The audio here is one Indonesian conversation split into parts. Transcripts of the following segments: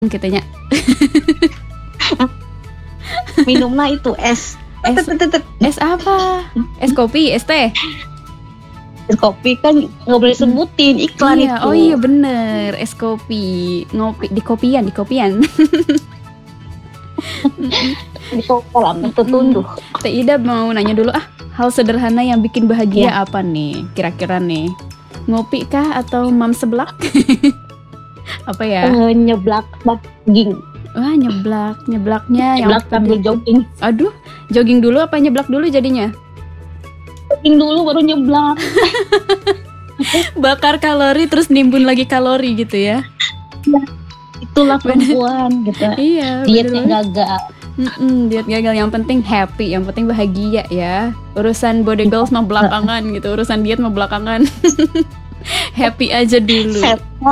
Kitanya. Minumnya itu es. Es apa? Es kopi, es teh. Es kopi kan nggak boleh sebutin iklan Iya, itu. oh iya bener, es kopi, ngopi di kopian. Di kolam tertunduh. Teh Ida mau nanya dulu hal sederhana yang bikin bahagia apa nih? Kira-kira nih, ngopi kah atau mam seblak? Apa ya? Nyeblak jogging. Wah, nyeblaknya yang Nyeblak sambil jogging. Aduh, jogging dulu apa nyeblak dulu jadinya? Jogging dulu baru nyeblak. Bakar kalori terus nimbun lagi kalori gitu ya? Itulah perempuan gitu. Iya. Dietnya gagal. Diet gagal, yang penting happy, yang penting bahagia ya. Urusan body goals mah belakangan gitu, urusan diet mah belakangan. Happy aja dulu.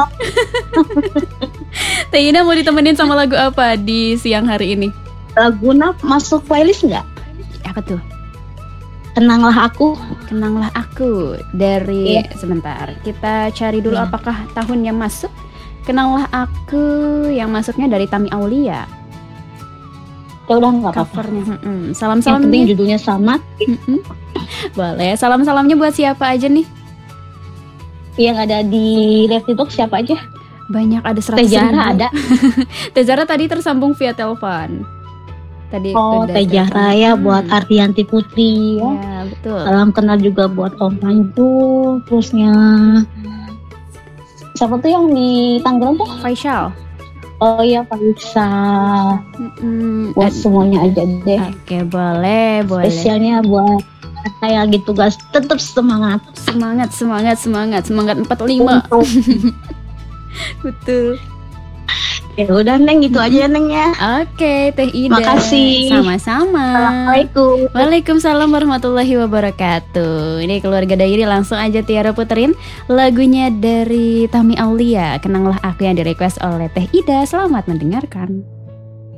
Teh Ida mau ditemenin sama lagu apa di siang hari ini? Laguna masuk playlist nggak? Apa tuh? Kenanglah Aku. Kenanglah Aku dari sebentar. Kita cari dulu apakah tahun yang masuk. Kenanglah Aku yang masuknya dari Tami Aulia. Ya udah nggak apa-apa. Covernya. Salam-salam. Yang penting judulnya sama. Boleh. Salam-salamnya buat siapa aja nih? Yang ada di Lefty Talk siapa aja? Banyak, ada 100 Teh Zahra ada. Teh Zahra tadi tersambung via telepon. Tadi Teh Zahra ya buat Ardianti Putri ya. Ya, betul. Salam kenal juga buat Om Panju. Terusnya siapa tuh yang di Tangerang tuh? Faisal. Oh iya, Faisal. Buat semuanya aja deh. Oke, boleh. Spesialnya buat saya gitu guys, tetap semangat 45. Betul. Ya udah Neng, gitu aja Neng ya. Oke, Teh Ida. Makasih. Sama-sama. Assalamualaikum. Waalaikumsalam warahmatullahi wabarakatuh. Ini keluarga Dairi, langsung aja Tiara puterin lagunya dari Tami Aulia, Kenanglah Aku, yang direquest oleh Teh Ida. Selamat mendengarkan.